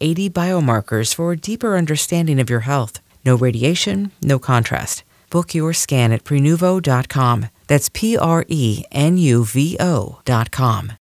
80 biomarkers for a deeper understanding of your health. No radiation, no contrast. Book your scan at Prenuvo.com. That's Prenuvo.com.